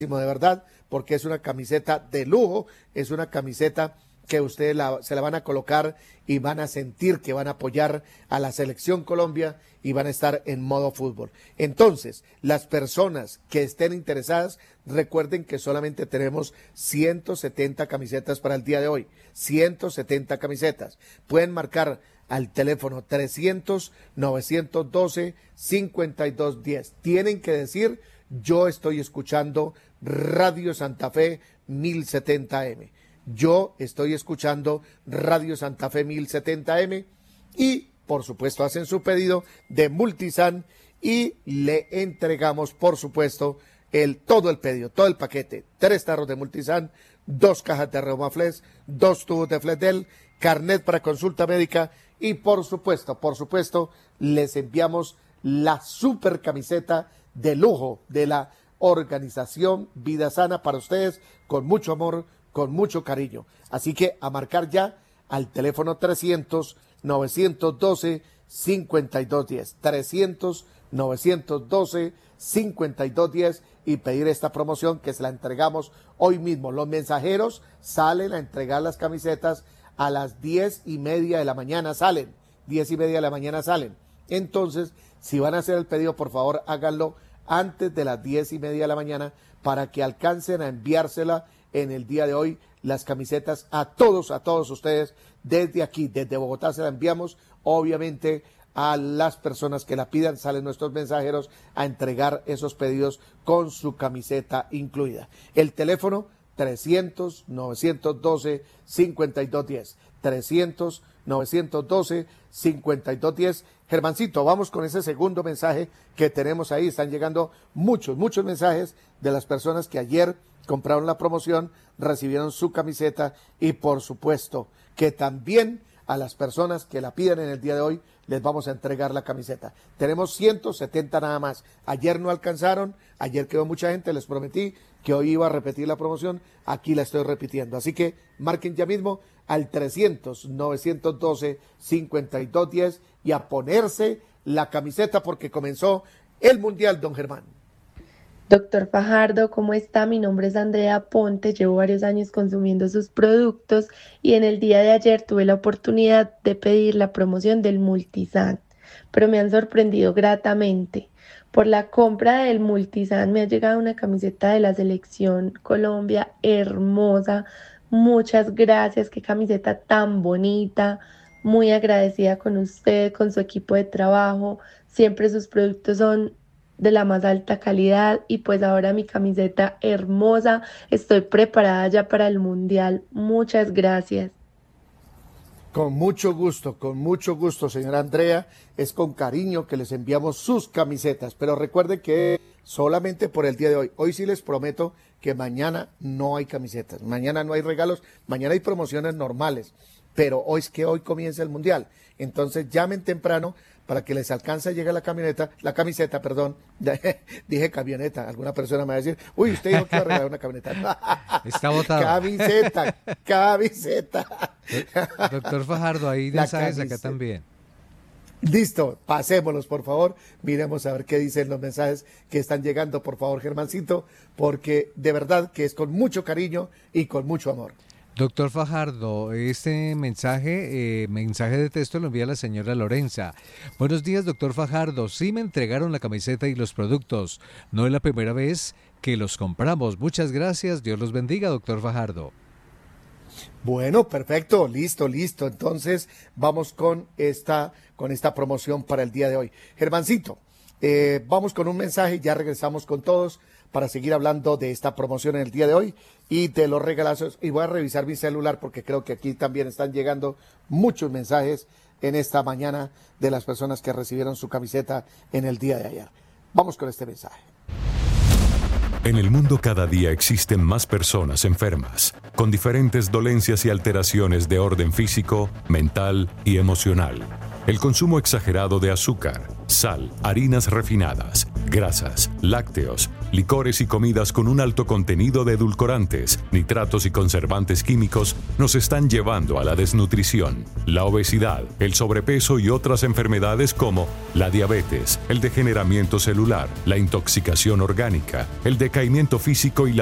de verdad, porque es una camiseta de lujo, es una camiseta que ustedes se la van a colocar y van a sentir que van a apoyar a la selección Colombia y van a estar en modo fútbol. Entonces, las personas que estén interesadas, recuerden que solamente tenemos 170 camisetas para el día de hoy, 170 camisetas. Pueden marcar al teléfono 300-912-5210. Tienen que decir, yo estoy escuchando Radio Santa Fe 1070M. Yo estoy escuchando Radio Santa Fe 1070M y, por supuesto, hacen su pedido de Multisan y le entregamos, por supuesto, todo el pedido, todo el paquete. 3 tarros de Multisan, 2 cajas de Reumaflex, 2 tubos de Fletel, carnet para consulta médica y, por supuesto, les enviamos la super camiseta de lujo de la organización Vida Sana para ustedes, con mucho amor, con mucho cariño. Así que a marcar ya al teléfono 300-912-5210, 300-912-5210 y pedir esta promoción que se la entregamos hoy mismo. Los mensajeros salen a entregar las camisetas a las 10:30 de la mañana, salen. Entonces, si van a hacer el pedido, por favor, háganlo antes de las 10:30 de la mañana para que alcancen a enviársela en el día de hoy, las camisetas a todos ustedes. Desde aquí, desde Bogotá, se la enviamos. Obviamente, a las personas que la pidan, salen nuestros mensajeros a entregar esos pedidos con su camiseta incluida. El teléfono 300-912-5210, 300-912-5210. Germancito, vamos con ese segundo mensaje que tenemos ahí. Están llegando muchos mensajes de las personas que ayer compraron la promoción, recibieron su camiseta y, por supuesto, que también a las personas que la pidan en el día de hoy les vamos a entregar la camiseta. Tenemos 170 nada más. Ayer no alcanzaron, ayer quedó mucha gente, les prometí que hoy iba a repetir la promoción, aquí la estoy repitiendo. Así que marquen ya mismo al 300-912-5210 y a ponerse la camiseta porque comenzó el Mundial, don Germán. Doctor Fajardo, ¿cómo está? Mi nombre es Andrea Ponte, llevo varios años consumiendo sus productos y en el día de ayer tuve la oportunidad de pedir la promoción del Multisan, pero me han sorprendido gratamente. Por la compra del Multisan me ha llegado una camiseta de la Selección Colombia hermosa. Muchas gracias, qué camiseta tan bonita. Muy agradecida con usted, con su equipo de trabajo. Siempre sus productos son de la más alta calidad y pues ahora mi camiseta hermosa. Estoy preparada ya para el Mundial. Muchas gracias. Con mucho gusto, señora Andrea. Es con cariño que les enviamos sus camisetas, pero recuerden que solamente por el día de hoy. Hoy sí les prometo que mañana no hay camisetas, mañana no hay regalos, mañana hay promociones normales, pero hoy es que hoy comienza el Mundial. Entonces llamen temprano para que les alcance a llegar la camiseta, perdón, dije camioneta, alguna persona me va a decir, uy, usted dijo que iba a regalar una camioneta. Está botado. Camiseta. Doctor Fajardo, hay mensajes acá también. Listo, pasémoslos, por favor, miremos a ver qué dicen los mensajes que están llegando, por favor, Germancito, porque de verdad que es con mucho cariño y con mucho amor. Doctor Fajardo, este mensaje de texto lo envía la señora Lorenza. Buenos días, doctor Fajardo. Sí me entregaron la camiseta y los productos. No es la primera vez que los compramos. Muchas gracias. Dios los bendiga, doctor Fajardo. Bueno, perfecto, listo. Entonces vamos con esta promoción para el día de hoy. Germancito, vamos con un mensaje, ya regresamos con todos para seguir hablando de esta promoción en el día de hoy y de los regalazos. Y voy a revisar mi celular porque creo que aquí también están llegando muchos mensajes en esta mañana de las personas que recibieron su camiseta en el día de ayer. Vamos con este mensaje. En el mundo cada día existen más personas enfermas, con diferentes dolencias y alteraciones de orden físico, mental y emocional. El consumo exagerado de azúcar, sal, harinas refinadas, grasas, lácteos licores y comidas con un alto contenido de edulcorantes, nitratos y conservantes químicos nos están llevando a la desnutrición, la obesidad, el sobrepeso y otras enfermedades como la diabetes, el degeneramiento celular, la intoxicación orgánica, el decaimiento físico y la